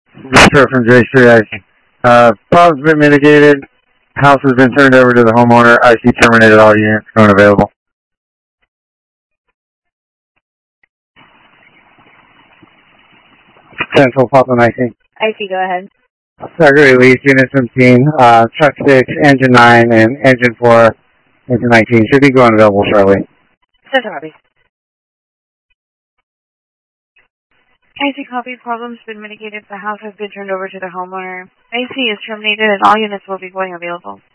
Sure, from J3 IC. Problem's been mitigated. House has been turned over to the homeowner. IC terminated all units going available. Central Papa IC. IC, go ahead. Secretary release unit 17, truck 6, engine 9, and engine 4, engine 19. Should be going available shortly. Central copy. IC copy, problem's been mitigated. The house has been turned over to the homeowner. IC is terminated and all units will be going available.